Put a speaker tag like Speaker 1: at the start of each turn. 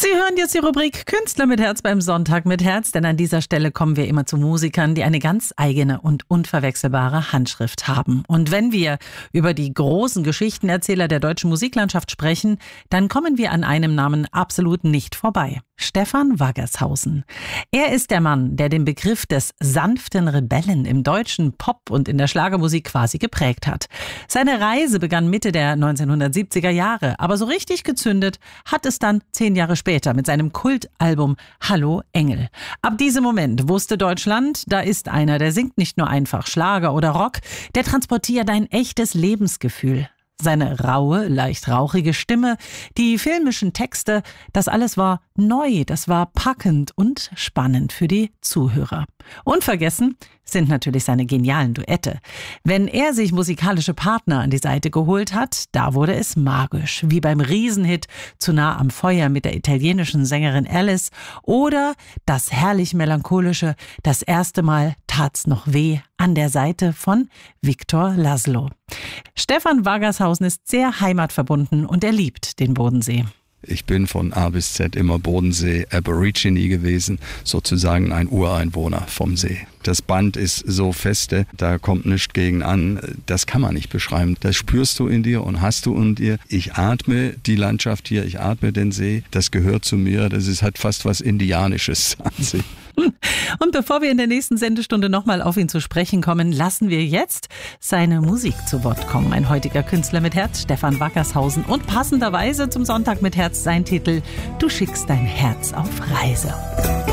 Speaker 1: Sie hören jetzt die Rubrik Künstler mit Herz beim Sonntag mit Herz, denn an dieser Stelle kommen wir immer zu Musikern, die eine ganz eigene und unverwechselbare Handschrift haben. Und wenn wir über die großen Geschichtenerzähler der deutschen Musiklandschaft sprechen, dann kommen wir an einem Namen absolut nicht vorbei. Stefan Waggershausen. Er ist der Mann, der den Begriff des sanften Rebellen im deutschen Pop und in der Schlagermusik quasi geprägt hat. Seine Reise begann Mitte der 1970er Jahre, aber so richtig gezündet hat es dann 10 Jahre später mit seinem Kultalbum Hallo Engel. Ab diesem Moment wusste Deutschland, da ist einer, der singt nicht nur einfach Schlager oder Rock, der transportiert ein echtes Lebensgefühl. Seine raue, leicht rauchige Stimme, die filmischen Texte, das alles war neu, das war packend und spannend für die Zuhörer. Unvergessen sind natürlich seine genialen Duette. Wenn er sich musikalische Partner an die Seite geholt hat, da wurde es magisch, wie beim Riesenhit Zu nah am Feuer mit der italienischen Sängerin Alice oder das herrlich melancholische Das erste Mal tat's noch weh an der Seite von Viktor Laszlo. Stefan Waggershausen ist sehr heimatverbunden und er liebt den Bodensee.
Speaker 2: Ich bin von A bis Z immer Bodensee-Aborigine gewesen, sozusagen ein Ureinwohner vom See. Das Band ist so feste, da kommt nichts gegen an. Das kann man nicht beschreiben. Das spürst du in dir und hast du in dir. Ich atme die Landschaft hier, ich atme den See. Das gehört zu mir. Das hat fast was Indianisches an sich.
Speaker 1: Und bevor wir in der nächsten Sendestunde nochmal auf ihn zu sprechen kommen, lassen wir jetzt seine Musik zu Wort kommen. Ein heutiger Künstler mit Herz, Stefan Waggershausen. Und passenderweise zum Sonntag mit Herz sein Titel Du schickst dein Herz auf Reise.